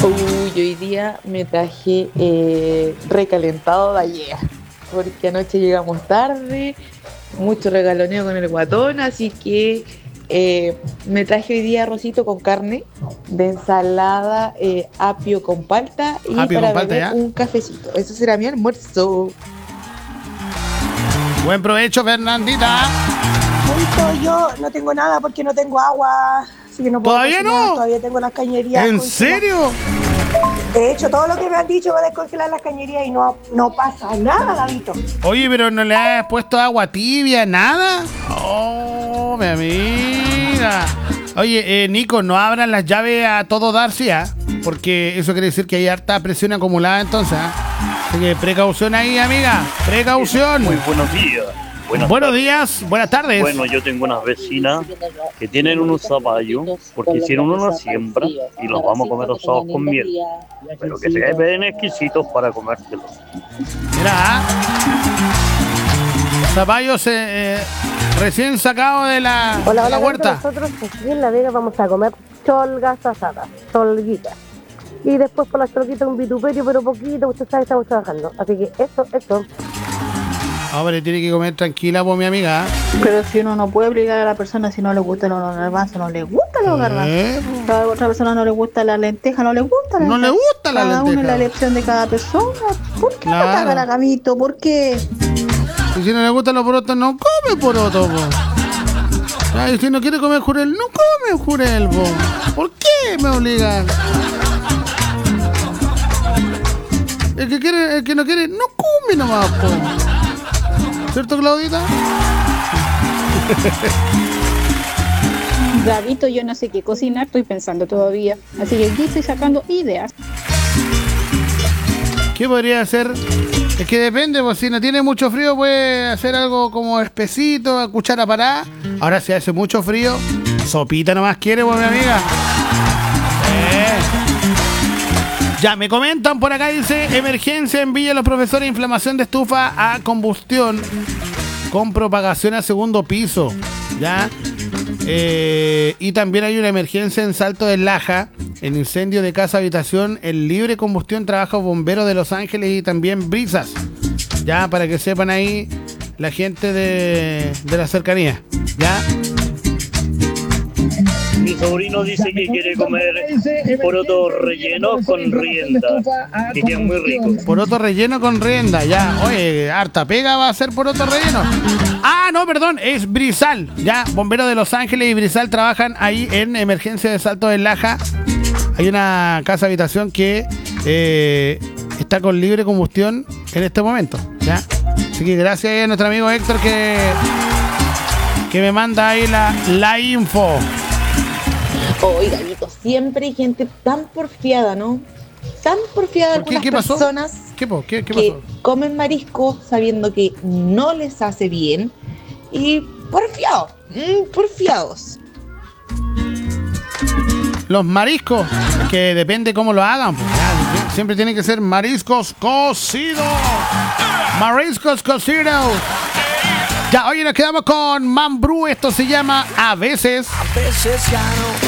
Uy, hoy día me traje recalentado de ayer, porque anoche llegamos tarde, mucho regaloneo con el guatón, así que me traje hoy día arrocito con carne, de ensalada, apio con palta y Apio con para palta, beber ¿ya? un cafecito. Eso será mi almuerzo. Buen provecho, Fernandita. Justo yo no tengo nada porque no tengo agua, así que no puedo ¿Todavía cocinar, no? todavía tengo las cañerías ¿En congeladas. serio? He hecho todo lo que me han dicho para descongelar las cañerías y no pasa nada, Gabito. Oye, pero no le has puesto agua tibia, nada. Oh, mi amiga. Oye, Nico, no abran las llaves a todo dar, sí, ¿ah? Porque eso quiere decir que hay harta presión acumulada entonces, ¿ah? Así que precaución ahí, amiga. Precaución. Muy buenos días. Buenos días, buenas tardes. Bueno, yo tengo unas vecinas que tienen unos zapallos porque hicieron una siembra y los vamos a comer rosados con miel. Pero que se ven exquisitos para comérselos. Mira, ¿ah? Zapallos recién sacado de la huerta. Nosotros aquí en La Vega vamos a comer cholgas asadas, cholguitas. Y después por las cholguitas un vituperio, pero poquito, usted sabe, estamos trabajando. Así que eso. Hombre, tiene que comer tranquila, pues, mi amiga. Pero si uno no puede obligar a la persona si no le gusta los garbanzos, no le gusta los garbanzos. A otra persona no le gusta la lenteja, no le gusta la lenteja. No le gusta la Cada uno es lenteja. la elección de cada persona. ¿Por qué Claro. no caga la gamito? ¿Por qué? Y si no le gustan los porotos, no come porotos, po. Ay, si no quiere comer jurel, no come jurel, po. ¿Por qué me obligan? El que no quiere, no come nomás, po. ¿Cierto, Claudita? Gabito, yo no sé qué cocinar, estoy pensando todavía. Así que aquí estoy sacando ideas. ¿Qué podría hacer? Es que depende, pues si no tiene mucho frío puede hacer algo como espesito, a cuchara parada. Ahora si hace mucho frío, sopita nomás quiere, pues mi amiga. Ya, me comentan por acá, dice, emergencia en Villa Los Profesores, inflamación de estufa a combustión con propagación a segundo piso, ¿ya? Y también hay una emergencia en Salto del Laja, en incendio de casa-habitación, en libre combustión, trabaja bomberos de Los Ángeles y también Brisas, ya, para que sepan ahí la gente de la cercanía, ¿ya? Mi sobrino dice que quiere comer porotos rellenos con rienda, que quedan muy ricos. Poroto relleno con rienda, ya. Oye, harta pega va a ser poroto relleno. Ah, no, perdón, es Brizal, ya. Bomberos de Los Ángeles y Brizal trabajan ahí en emergencia de Salto del Laja. Hay una casa habitación que está con libre combustión en este momento, ya. Así que gracias a nuestro amigo Héctor que me manda ahí la info. Oiga, Nico, siempre hay gente tan porfiada, ¿no? Tan porfiada ¿Por qué? algunas ¿Qué pasó? personas ¿Qué que pasó? comen marisco sabiendo que no les hace bien y porfiados. Los mariscos, que depende cómo lo hagan, pues, ya, siempre tienen que ser mariscos cocidos. Mariscos cocidos. Ya, oye, nos quedamos con Mambrú, esto se llama A veces. A veces gano